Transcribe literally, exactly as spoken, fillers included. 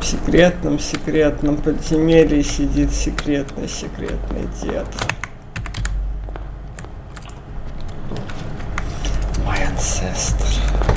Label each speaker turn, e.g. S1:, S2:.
S1: секретном, секретном подземелье сидит секретный, секретный дед. Мой ансестр.